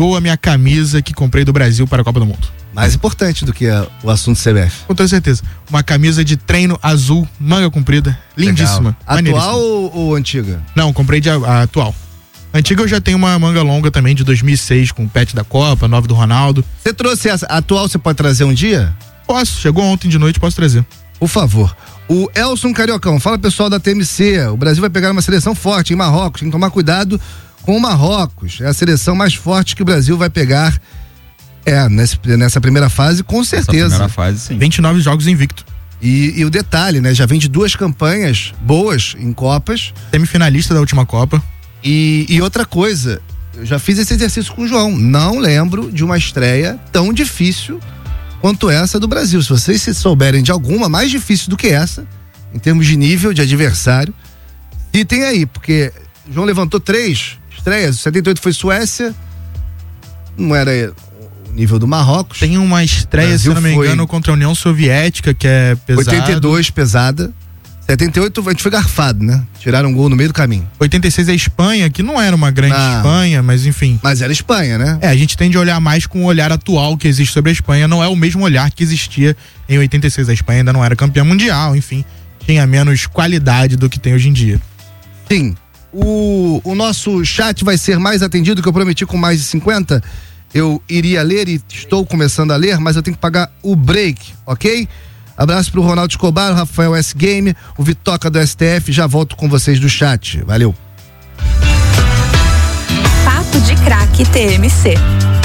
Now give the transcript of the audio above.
chegou a minha camisa que comprei do Brasil para a Copa do Mundo. Mais importante do que o assunto CBF. Com toda certeza. Uma camisa de treino azul, manga comprida, lindíssima. Atual ou antiga? Não, comprei a atual. Antiga eu já tenho uma manga longa também, de 2006, com o pet da Copa, 9 do Ronaldo. Você trouxe essa atual, você pode trazer um dia? Posso, chegou ontem de noite, posso trazer. Por favor. O Elson Cariocão, fala pessoal da TMC, o Brasil vai pegar uma seleção forte em Marrocos, tem que tomar cuidado com o Marrocos, é a seleção mais forte que o Brasil vai pegar nessa primeira fase, com certeza. Nessa primeira fase, sim. 29 jogos invicto. E o detalhe, né, já vem de 2 campanhas boas em Copas. Semifinalista da última Copa. E outra coisa, eu já fiz esse exercício com o João, não lembro de uma estreia tão difícil quanto essa do Brasil. Se vocês se souberem de alguma mais difícil do que essa, em termos de nível de adversário, e tem aí, porque o João levantou 3 estreias, 78 foi Suécia, não era o nível do Marrocos. Tem uma estreia, Brasil, se não me engano, contra a União Soviética, que é pesada. 82 pesada. 78 a gente foi garfado, né? Tiraram um gol no meio do caminho. 86 é a Espanha, que não era uma grande Espanha, mas enfim. Mas era Espanha, né? A gente tende a olhar mais com o olhar atual que existe sobre a Espanha, não é o mesmo olhar que existia em 86. A Espanha ainda não era campeã mundial, enfim, tinha menos qualidade do que tem hoje em dia. Sim. O nosso chat vai ser mais atendido, que eu prometi, com mais de 50. Eu iria ler e estou começando a ler, mas eu tenho que pagar o break, ok? Abraço pro Ronaldo Escobar, o Rafael S. Game, o Vitoca do STF, já volto com vocês do chat. Valeu. Papo de Craque TMC.